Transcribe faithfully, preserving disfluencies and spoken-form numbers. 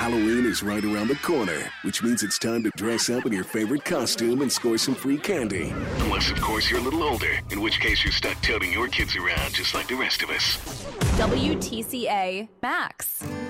Halloween is right around the corner, which means it's time to dress up in your favorite costume and score some free candy. Unless, of course, you're a little older, in which case you're stuck toting your kids around just like the rest of us. W T C A Max.